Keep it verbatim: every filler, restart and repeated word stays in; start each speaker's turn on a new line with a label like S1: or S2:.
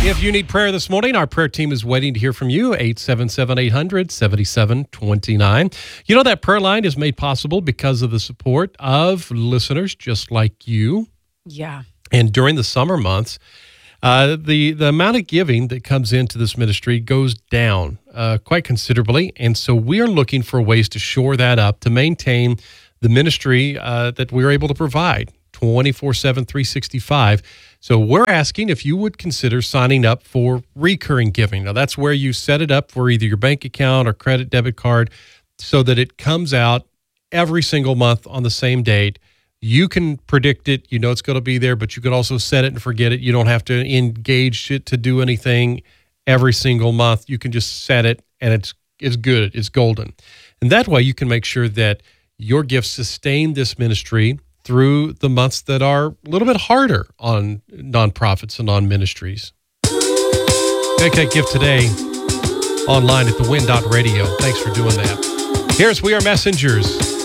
S1: If you need prayer this morning, our prayer team is waiting to hear from you. eight seven seven, eight hundred, seven seven two nine. You know, that prayer line is made possible because of the support of listeners just like you.
S2: Yeah.
S1: And during the summer months, uh, the, the amount of giving that comes into this ministry goes down uh, quite considerably. And so we are looking for ways to shore that up, to maintain the ministry uh, that we're able to provide twenty-four seven, three sixty-five. So we're asking if you would consider signing up for recurring giving. Now, that's where you set it up for either your bank account or credit debit card so that it comes out every single month on the same date. You can predict it. You know it's going to be there, but you can also set it and forget it. You don't have to engage it to do anything every single month. You can just set it, and it's it's good. It's golden. And that way you can make sure that your gifts sustain this ministry through the months that are a little bit harder on nonprofits and on ministries. Make that gift today online at the win dot radio. Thanks for doing that. Here's We Are Messengers.